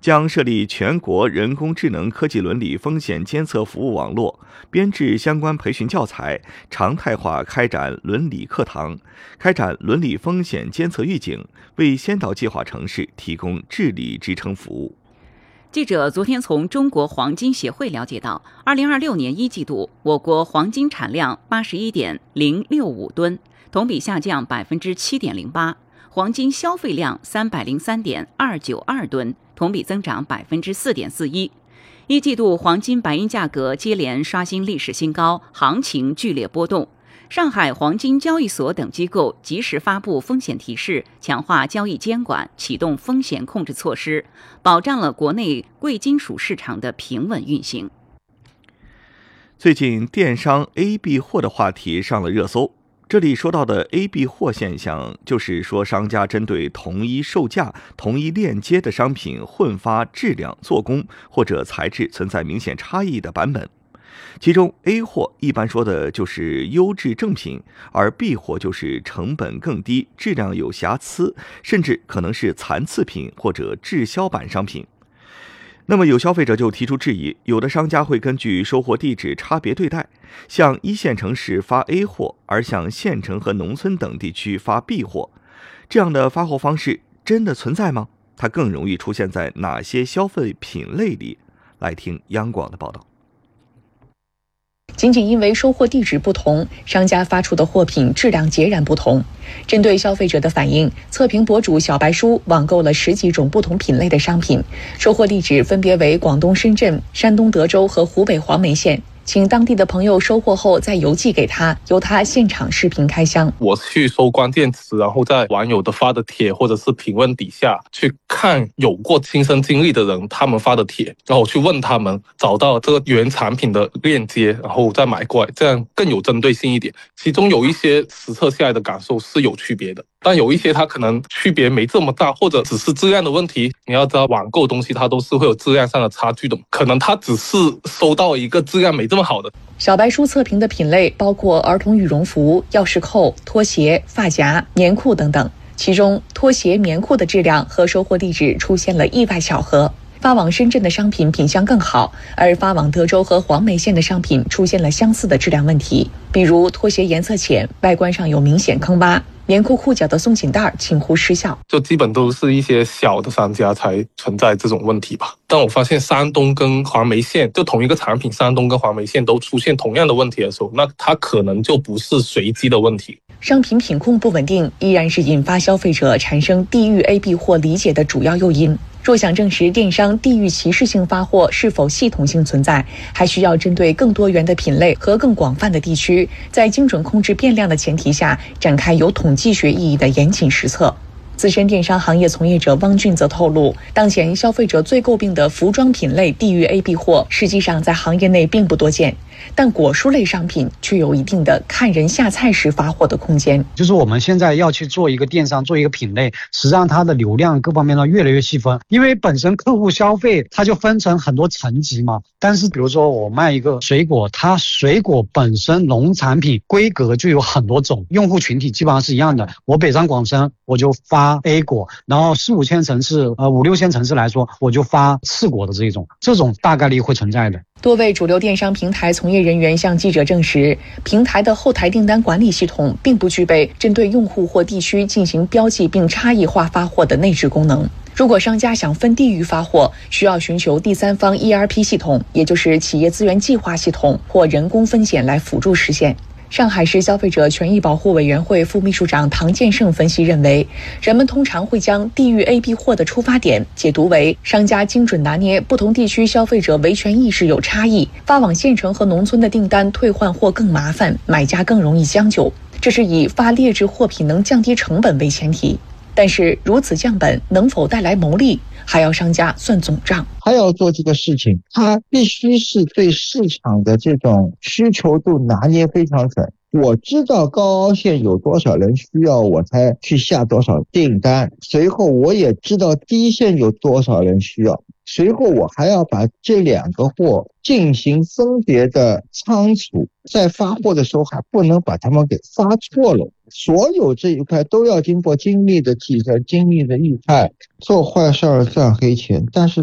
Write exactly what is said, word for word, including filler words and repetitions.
将设立全国人工智能科技伦理风险监测服务网络，编制相关培训教材，常态化开展伦理课堂，开展伦理风险监测预警，为先导计划城市提供治理支撑服务。 记者昨天从中国黄金协会了解到，二零二六年一季度，我国黄金产量八十一点零六五吨，同比下降百分之七点零八；黄金消费量三百零三点二九二吨，同比增长百分之四点四一。一季度黄金白银价格接连刷新历史新高，行情剧烈波动。上海黄金交易所等机构及时发布风险提示，强化交易监管，启动风险控制措施，保障了国内贵金属市场的平稳运行。 最近电商 A B 货的话题上了热搜，这里说到的 A B 货现象，就是说商家针对同一售价、同一链接的商品混发质量、做工或者材质存在明显差异的版本。其中 A 货一般说的就是优质正品，而 B 货就是成本更低、质量有瑕疵，甚至可能是残次品或者滞销版商品。那么有消费者就提出质疑，有的商家会根据收货地址差别对待，向一线城市发 A 货，而向县城和农村等地区发 B 货，这样的发货方式真的存在吗？它更容易出现在哪些消费品类里？来听央广的报道。 仅仅因为收货地址不同，商家发出的货品质量截然不同。针对消费者的反映，测评博主小白书网购了十几种不同品类的商品，收货地址分别为广东深圳、山东德州和湖北黄梅县，请当地的朋友收货后再邮寄给他，由他现场视频开箱。 我去搜关键词，然后在网友的发的帖或者是评论底下去看有过亲身经历的人他们发的帖，然后我去问他们，找到这个原产品的链接，然后再买过来，这样更有针对性一点。其中有一些实测下来的感受是有区别的，但有一些它可能区别没这么大，或者只是质量的问题。你要知道网购东西它都是会有质量上的差距的，可能它只是收到一个质量没这么好的。 小白书测评的品类包括儿童羽绒服、钥匙扣、拖鞋、发夹、棉裤等等，其中拖鞋、棉裤的质量和收货地址出现了意外巧合。发往深圳的商品品相更好，而发往德州和黄梅县的商品出现了相似的质量问题，比如拖鞋颜色浅，外观上有明显坑洼，棉裤裤脚的松紧带近乎失效， 就基本都是一些小的商家才存在这种问题吧。但我发现山东跟黄梅县就同一个产品，山东跟黄梅县都出现同样的问题的时候，那它可能就不是随机的问题。 商品品控不稳定依然是引发消费者产生地域 A B 货理解的主要诱因。若想证实电商地域歧视性发货是否系统性存在，还需要针对更多元的品类和更广泛的地区，在精准控制变量的前提下，展开有统计学意义的严谨实测。资深电商行业从业者汪俊则透露，当前消费者最诟病的服装品类地域 A B 货，实际上在行业内并不多见，但果蔬类商品却有一定的看人下菜时发货的空间。 就是我们现在要去做一个电商，做一个品类，实际上它的流量各方面呢越来越细分，因为本身客户消费它就分成很多层级嘛。但是比如说我卖一个水果，它水果本身农产品规格就有很多种，用户群体基本上是一样的。我北上广深我就发 A 果，然后四五线城市呃五六线城市来说，我就发次果的这种，这种大概率会存在的。 多位主流电商平台从业人员向记者证实，平台的后台订单管理系统并不具备针对用户或地区进行标记并差异化发货的内置功能。如果商家想分地域发货，需要寻求第三方 E R P 系统，也就是企业资源计划系统或人工分拣来辅助实现。上海市消费者权益保护委员会副秘书长唐建胜分析认为，人们通常会将地域 A B 货的出发点解读为商家精准拿捏不同地区消费者维权意识有差异，发往县城和农村的订单退换货更麻烦，买家更容易将就，这是以发劣质货品能降低成本为前提。但是如此降本能否带来牟利，还要商家算总账。 他要做这个事情，他必须是对市场的这种需求度拿捏非常准。我知道高凹陷有多少人需要，我才去下多少订单，随后我也知道低线有多少人需要，随后我还要把这两个货进行分别的仓储，在发货的时候还不能把它们给发错了。所有这一块都要经过精密的计算、精密的预判，做坏事儿赚黑钱，但是